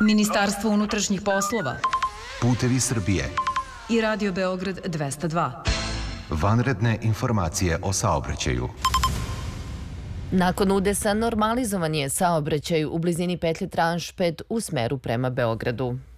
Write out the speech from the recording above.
Ministarstvo unutrašnjih poslova, Putevi Srbije i Radio Beograd 202. Vanredne informacije o saobraćaju. Nakon udesa normalizovan je saobraćaj u blizini petlje Tranš 5 u smeru prema Beogradu.